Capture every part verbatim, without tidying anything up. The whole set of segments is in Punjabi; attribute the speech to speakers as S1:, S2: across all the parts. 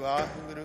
S1: ਵਾਹਿਗੁਰੂ।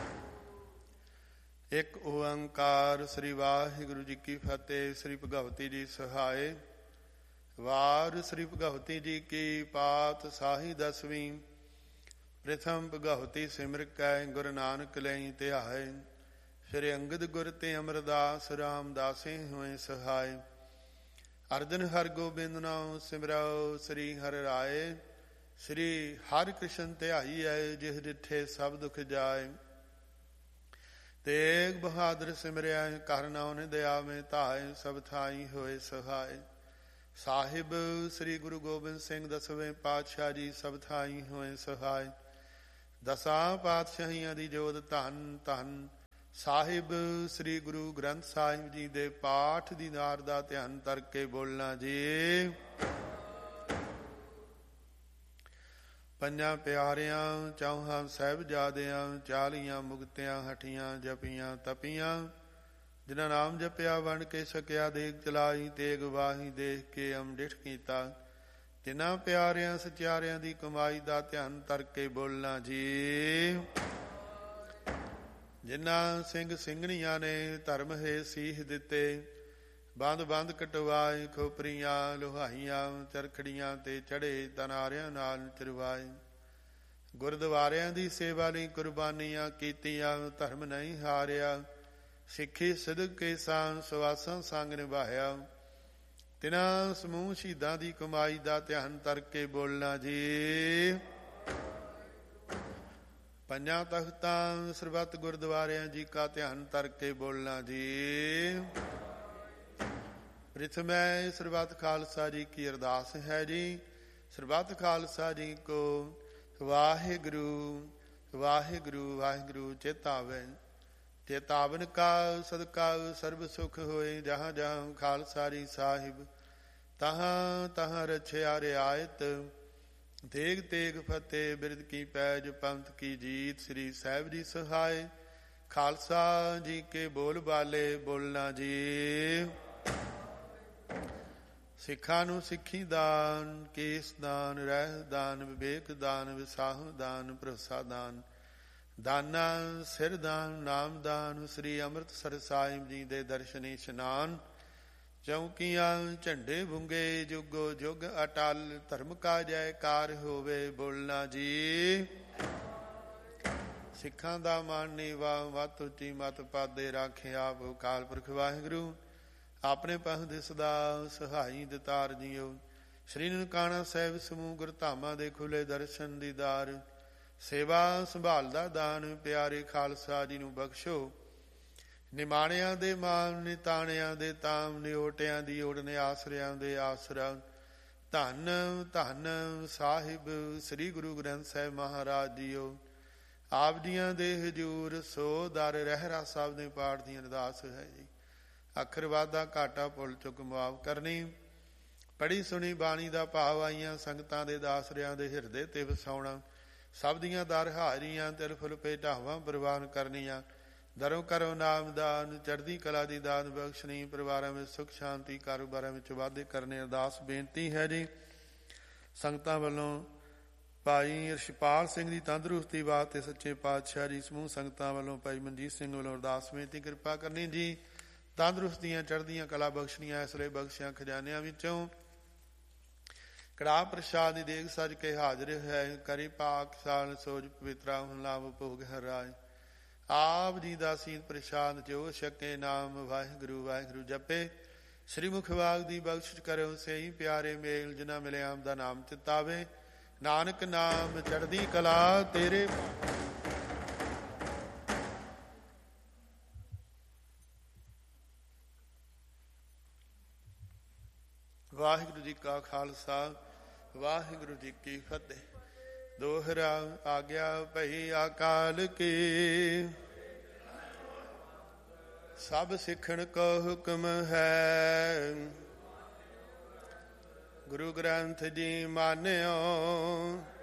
S1: ਇੱਕ ਓੰਕਾਰ। ਸ੍ਰੀ ਵਾਹਿਗੁਰੂ ਜੀ ਕੀ ਫਤਿਹ। ਸ੍ਰੀ ਭਗਵਤੀ ਜੀ ਸਹਾਏ। ਵਾਰ ਸ੍ਰੀ ਭਗਵਤੀ ਜੀ ਕੀ ਪਾਤ ਸਾਹੀ ਦਸਵੀਂ। ਪ੍ਰਥਮ ਭਗਵਤੀ ਸਿਮਰ ਕੈ ਗੁਰੂ ਨਾਨਕ ਲਈ ਧਿਆਏ। ਸ੍ਰੀ ਅੰਗਦ ਗੁਰ ਤੇ ਅਮਰਦਾਸ ਰਾਮਦਾਸੇ ਹੋਏ ਸਹਾਏ। ਅਰਜਨ ਹਰਿ ਗੋਬਿੰਦ ਨਾਮ ਸਿਮਰਉ ਸ੍ਰੀ ਹਰਿ ਰਾਏ। ਸ੍ਰੀ ਹਰਿ ਕ੍ਰਿਸ਼ਨ ਧਿਆਈਐ ਜਿਹ ਡਿਠੇ ਸਭ ਦੁਖ ਜਾਏ। ਤੇਗ ਬਹਾਦਰ ਸਿਮਰਿਆ ਕਰ ਨਾਉ ਦਇਆ ਮੈਂ ਧਾਏ। ਸਭ ਥਾਈ ਹੋਏ ਸਹਾਏ। ਸਾਹਿਬ ਸ੍ਰੀ ਗੁਰੂ ਗੋਬਿੰਦ ਸਿੰਘ ਦਸਵੇਂ ਪਾਤਸ਼ਾਹ ਜੀ ਸਭ ਥਾਈ ਹੋਏ ਸਹਾਏ। ਦਸਾਂ ਪਾਤਸ਼ਾਹੀਆਂ ਦੀ ਜੋਤ ਧੰਨ ਧੰਨ ਸਾਹਿਬ ਸ੍ਰੀ ਗੁਰੂ ਗ੍ਰੰਥ ਸਾਹਿਬ ਜੀ ਦੇ ਪਾਠ ਦੀ ਨਾਰ ਦਾ ਧਿਆਨ ਕਰਕੇ ਬੋਲਣਾ ਜੀ। ਪੰਜਾਂ ਪਿਆਰਿਆਂ ਚੌਹਾਂ ਸਾਹਿਬਜ਼ਾਦਿਆਂ ਚਾਲੀਆਂ ਮੁਕਤਿਆਂ ਹਠੀਆਂ ਜਪੀਆਂ ਤਪੀਆਂ। ਜਿਨ੍ਹਾਂ ਨਾਮ ਜਪਿਆ ਵੰਡ ਕੇ ਛਕਿਆ ਦੇਗ ਚਲਾਈ। ਤੇਗ ਵਾਹੀ ਦੇਖ ਕੇ ਅੰਮ੍ਰਿਤ ਕੀਤਾ। ਤਿੰਨਾਂ ਪਿਆਰਿਆਂ ਸਚਿਆਰਿਆਂ ਦੀ ਕਮਾਈ ਦਾ ਧਿਆਨ ਕਰਕੇ ਬੋਲਣਾ ਜੀ। ਜਿਨ੍ਹਾਂ ਸਿੰਘ ਸਿੰਘਣੀਆਂ ਨੇ ਧਰਮ ਹੈ ਸੀਹ ਦਿੱਤੇ। ਬੰਦ ਬੰਦ ਕਟਵਾਏ ਖੋਪਰੀਆਂ ਲੋਹਾਈਆਂ ਚਰਖੜੀਆਂ ਤੇ ਚੜੇ ਤਨਾਰਿਆਂ ਨਾਲ ਚਰਵਾਏ। ਗੁਰਦੁਆਰਿਆਂ ਦੀ ਸੇਵਾ ਲਈ ਕੁਰਬਾਨੀਆਂ ਕੀਤੀਆਂ। ਧਰਮ ਨਹੀਂ ਹਾਰਿਆ ਸਿੱਖੀ ਸਿਦਕ ਕੇ ਸਾਂ ਸਵਾਸਾਂ ਸੰਗ ਨਿਭਾਇਆ। ਤਿਨਾਂ ਸਮੂਹ ਸ਼ਹੀਦਾਂ ਦੀ ਕਮਾਈ ਦਾ ਧਿਆਨ ਕਰਕੇ ਬੋਲਣਾ ਜੀ। ਪੰਜਾਂ ਤਖਤਾਂ ਸਰਬੱਤ ਗੁਰਦੁਆਰਿਆਂ ਜੀ ਕਾ ਧਿਆਨ ਕਰਕੇ ਬੋਲਣਾ ਜੀ। ਪ੍ਰਿਥਮੈ ਸਰਬੱਤ ਖਾਲਸਾ ਜੀ ਕੀ ਅਰਦਾਸ ਹੈ ਜੀ। ਸਰਬੱਤ ਖਾਲਸਾ ਜੀ ਕੋ ਵਾਹਿਗੁਰੂ ਵਾਹਿਗੁਰੂ ਵਾਹਿਗੁਰੂ ਚੇਤਾਵੇ। ਚੇਤਾਵਨ ਕਾ ਸਦਕਾ ਸਰਬ ਸੁਖ ਹੋਏ। ਜਹਾਂ ਜਹਾਂ ਖਾਲਸਾ ਜੀ ਸਾਹਿਬ ਤਹਾਂ ਤਹਾਂ ਰਛਿਆ ਰਿਆਇਤ। ਤੇਗ ਤੇਗ ਫਤਿਹ ਬਿਰਦ ਕੀ ਪੈਜ ਪੰਥ ਕੀ ਜੀਤ। ਸ੍ਰੀ ਸਾਹਿਬ ਜੀ ਸਹਾਏ। ਖਾਲਸਾ ਜੀ ਕੇ ਬੋਲ ਬਾਲੇ ਬੋਲਣਾ ਜੀ। ਸਿੱਖਾਂ ਨੂੰ ਸਿੱਖੀ ਦਾਨ ਕੇਸ ਦਾਨ ਰਹਿ ਦਾਨ ਵਿਵੇਕ ਦਾਨ ਵਿਸਾਹ ਦਾਨ ਭਰੋਸਾ ਦਾਨ ਦਾਨਾ ਸਿਰ ਦਾਨ ਨਾਮ ਦਾਨ। ਸ੍ਰੀ ਅੰਮ੍ਰਿਤਸਰ ਸਾਹਿਬ ਜੀ ਦੇ ਦਰਸ਼ਨੀ ਇਸ਼ਨਾਨ। ਚੌਂਕੀਆਂ ਝੰਡੇ ਬੁੰਗੇ ਜੁਗੋ ਜੁਗ ਅਟਲ। ਧਰਮ ਕਾ ਜੈਕਾਰ ਹੋਵੇ ਬੋਲਣਾ ਜੀ। ਸਿੱਖਾਂ ਦਾ ਮਾਨ ਨੀਵਾ ਮਤ ਉੱਚੀ ਮਤ ਪਾਦੇ ਰਾਖਿਆ ਆਪ ਅਕਾਲ ਪੁਰਖ ਵਾਹਿਗੁਰੂ। ਆਪਣੇ ਪੰਥ ਸਦਾ ਸਹਾਈ ਦਿਤਾਰ ਜੀਓ। ਸ੍ਰੀ ਨਨਕਾਣਾ ਸਾਹਿਬ ਸਮੂਹ ਗੁਰਧਾਮਾਂ ਦੇ ਖੁੱਲੇ ਦਰਸ਼ਨ ਦੀਦਾਰ। ਸੇਵਾ ਸੰਭਾਲ ਦਾ ਦਾਨ ਪਿਆਰੇ ਖਾਲਸਾ ਜੀ ਨੂੰ ਬਖਸ਼ੋ। ਨਿਮਾਣਿਆਂ ਦੇ ਮਾਨ ਨਿਤਾਣਿਆਂ ਦੇ ਤਾਮ ਨਿਓਟਿਆਂ ਦੀ ਓੜ ਨੇ ਆਸਰਿਆਂ ਦੇ ਆਸਰਾ। ਧੰਨ ਧੰਨ ਸਾਹਿਬ ਸ੍ਰੀ ਗੁਰੂ ਗ੍ਰੰਥ ਸਾਹਿਬ ਮਹਾਰਾਜ ਜੀਓ। ਆਪ ਜੀਆਂ ਦੇ ਹਜੂਰ ਸੋ ਦਰ ਰਹਿਰਾ ਸਾਹਿਬ ਦੇ ਪਾਠ ਦੀ ਅਰਦਾਸ ਹੈ ਜੀ। ਅੱਖਰ ਵਾਧਾ ਘਾਟਾ ਭੁੱਲ ਚੁੱਕ ਮੁਆਫ ਕਰਨੀ। ਪੜ੍ਹੀ ਸੁਣੀ ਬਾਣੀ ਦਾ ਭਾਵ ਆਈਆਂ ਸੰਗਤਾਂ ਦੇ ਦਾਸਰਿਆਂ ਦੇ ਹਿਰਦੇ ਤੇ ਵਸਾਉਣਾ। ਸਭ ਦੀਆਂ ਦਰ ਹਾਜ਼ਰੀਆਂ ਤਿਲ ਫੁਲ ਭੇਟਾਵਾਂ ਪ੍ਰਵਾਨ ਕਰਨੀਆਂ। ਦਰੋਂ ਕਰੋ ਨਾਮਦਾਨ ਚੜ੍ਹਦੀ ਕਲਾ ਦੀ ਦਾਨ ਬਖਸ਼ਣੀ। ਪਰਿਵਾਰਾਂ ਵਿੱਚ ਸੁਖ ਸ਼ਾਂਤੀ ਕਾਰੋਬਾਰਾਂ ਵਿੱਚ ਵਾਧੇ ਕਰਨੇ ਅਰਦਾਸ ਬੇਨਤੀ ਹੈ ਜੀ। ਸੰਗਤਾਂ ਵੱਲੋਂ ਭਾਈ ਰਿਸ਼ਪਾਲ ਸਿੰਘ ਦੀ ਤੰਦਰੁਸਤੀ ਵਾਸਤੇ ਸੱਚੇ ਪਾਤਸ਼ਾਹ ਜੀ ਸਮੂਹ ਸੰਗਤਾਂ ਵੱਲੋਂ ਭਾਈ ਮਨਜੀਤ ਸਿੰਘ ਵੱਲੋਂ ਅਰਦਾਸ ਬੇਨਤੀ ਕਿਰਪਾ ਕਰਨੀ ਜੀ। ਤੰਦਰੁਸਤੀਆਂ ਚੜ੍ਹਦੀਆਂ ਕਲਾ ਬਖਸ਼ਣੀਆਂ ਇਸ ਲਈ ਬਖਸ਼ਿਆਂ ਖਜ਼ਾਨਿਆਂ ਵਿੱਚੋਂ। ਕੜਾਹ ਪ੍ਰਸ਼ਾਦ ਦੀ ਦੇਗ ਸਜ ਕੇ ਹਾਜ਼ਰ ਹੈ। ਕਰੀ ਪਾਕ ਸਾਲ ਸੋਜ ਪਵਿੱਤਰਾ ਹੁਣ ਲਾਭ ਭੋਗ ਹਰ ਰਾਜ। ਆਪ ਜੀ ਦਾ ਸੀਤ ਪ੍ਰਸ਼ਾਦ ਜੋ ਛਕੇ ਨਾਮ ਵਾਹਿਗੁਰੂ ਵਾਹਿਗੁਰੂ ਜਪੇ। ਸ੍ਰੀ ਮੁਖਵਾਗ ਦੀ ਬਖਸ਼ਿਸ਼ ਕਰੋ ਸਹੀ ਪਿਆਰੇ ਮੇਲ। ਜਿਨ੍ਹਾਂ ਮਿਲੇ ਆਮ ਦਾ ਨਾਮ ਚਿਤਾਵੇ। ਨਾਨਕ ਨਾਮ ਚੜ੍ਹਦੀ ਕਲਾ ਤੇਰੇ। ਵਾਹਿਗੁਰੂ ਜੀ ਕਾ ਖਾਲਸਾ ਵਾਹਿਗੁਰੂ ਜੀ ਕੀ ਫਤਿਹ। ਦੋਹਰਾ ਆਗਿਆ ਭਈ ਅਕਾਲ ਕੀ। ਸਭ ਸਿੱਖਣ ਕੋ ਹੁਕਮ ਹੈ। ਗੁਰੂ ਗ੍ਰੰਥ ਜੀ ਮਾਨਿਓ